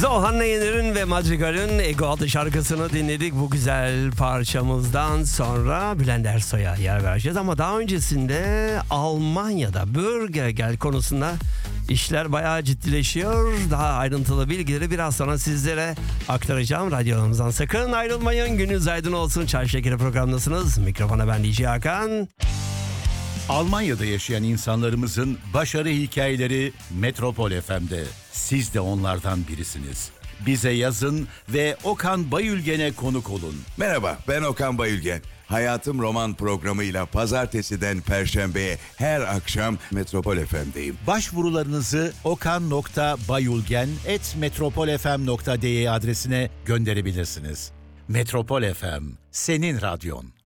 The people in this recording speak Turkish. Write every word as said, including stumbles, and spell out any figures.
Zohanna Yener'in ve Madrigal'in Ego adlı şarkısını dinledik. Bu güzel parçamızdan sonra Bülent Ersoy'a yer vereceğiz. Ama daha öncesinde Almanya'da Bürgergeld konusunda işler bayağı ciddileşiyor. Daha ayrıntılı bilgileri biraz sonra sizlere aktaracağım. Radyolarımızdan sakın ayrılmayın. Gününüz aydın olsun. Çay Şekeri programındasınız. Mikrofona ben D J Hakan. Almanya'da yaşayan insanlarımızın başarı hikayeleri Metropol F M'de. Siz de onlardan birisiniz. Bize yazın ve Okan Bayülgen'e konuk olun. Merhaba, ben Okan Bayülgen. Hayatım Roman programıyla pazartesiden perşembeye her akşam Metropol F M'deyim. Başvurularınızı okan nokta bayülgen at metropolfm nokta de adresine gönderebilirsiniz. Metropol F M, senin radyon.